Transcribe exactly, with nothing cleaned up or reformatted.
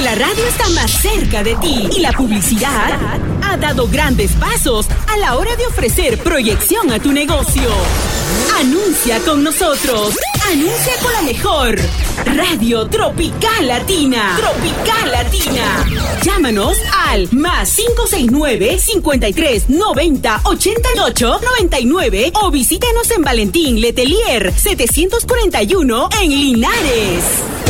la radio está más cerca de ti y la publicidad ha dado grandes pasos a la hora de ofrecer proyección a tu negocio. Anuncia con nosotros. Anuncia con la mejor Radio Tropical Latina. Tropical Latina. Llámanos al más cinco seis nueve, cincuenta y tres, noventa, ochenta y ocho, noventa y nueve o visítanos en Valentín Letelier setecientos cuarenta y uno en Linares.